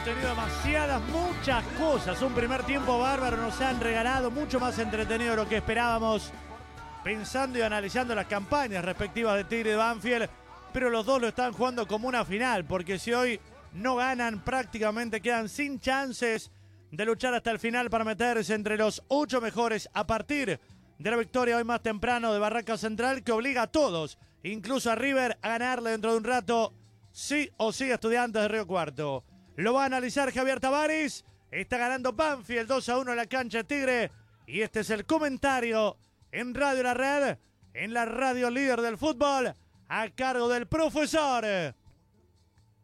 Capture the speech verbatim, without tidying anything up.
tenido demasiadas, muchas cosas. Un primer tiempo bárbaro, nos han regalado mucho más entretenido de lo que esperábamos, pensando y analizando las campañas respectivas de Tigre y de Banfield, pero los dos lo están jugando como una final, porque si hoy no ganan, prácticamente quedan sin chances de luchar hasta el final para meterse entre los ocho mejores a partir de la victoria hoy más temprano de Barraca Central, que obliga a todos, incluso a River, a ganarle dentro de un rato, sí o sí, a Estudiantes de Río Cuarto. Lo va a analizar Javier Tavares. Está ganando Banfield dos a uno en la cancha de Tigre. Y este es el comentario en Radio La Red, en la radio líder del fútbol, a cargo del profesor